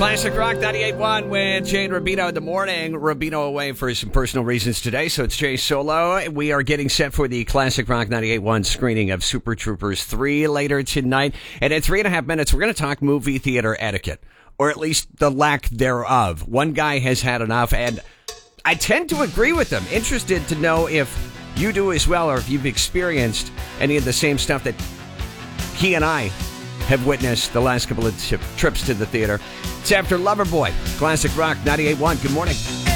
Classic Rock 98.1 with Jay and Rubino in the morning. Rubino away for some personal reasons today, so it's Jay solo. We are getting set for the Classic Rock 98.1 screening of Super Troopers 3 later tonight. And in 3.5 minutes, we're going to talk movie theater etiquette, or at least the lack thereof. One guy has had enough, and I tend to agree with him. Interested to know if you do as well, or if you've experienced any of the same stuff that he and I have witnessed the last couple of trips to the theater. It's after Loverboy, Classic Rock 98.1. Good morning.